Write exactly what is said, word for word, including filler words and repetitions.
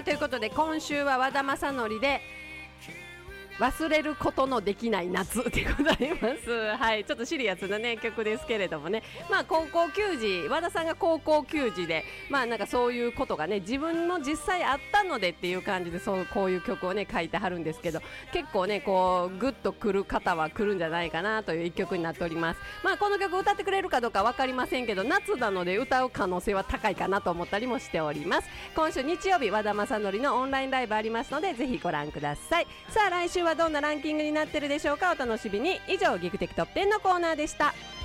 ということで今週は和田正則で忘れることのできない夏でございます。はい、ちょっとシリアスなね曲ですけれどもね、まあ高校球児、和田さんが高校球児で、まあなんかそういうことがね自分も実際あったのでっていう感じで、そうこういう曲をね書いてはるんですけど、結構ねこうグッとくる方は来るんじゃないかなという一曲になっております。まあこの曲歌ってくれるかどうかわかりませんけど、夏なので歌う可能性は高いかなと思ったりもしております。今週日曜日和田正則のオンラインライブありますので、ぜひご覧ください。さあ来週はどんなランキングになってるでしょうか、お楽しみに。以上ギクテキトップテンのコーナーでした。